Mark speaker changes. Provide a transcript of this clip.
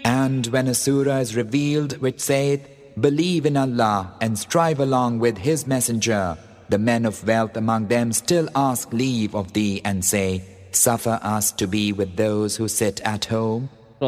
Speaker 1: And when a surah is revealed which saith, "Believe in Allah and strive along with His Messenger," the men of wealth among them still ask leave of thee and say, "Suffer us to be with those who sit at home."